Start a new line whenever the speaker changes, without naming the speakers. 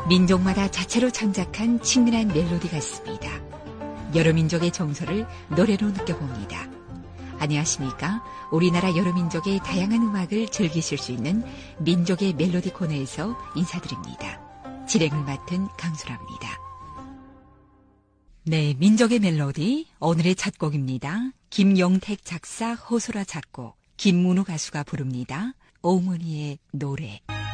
민족마다 자체로 창작한 친근한 멜로디 같습니다. 여러 민족의 정서를 노래로 느껴봅니다. 안녕하십니까? 우리나라 여러 민족의 다양한 음악을 즐기실 수 있는 민족의 멜로디 코너에서 인사드립니다. 진행을 맡은 강소라입니다. 네, 민족의 멜로디 오늘의 첫 곡입니다. 김용택 작사, 호소라 작곡, 김문우 가수가 부릅니다. 어머니의 노래.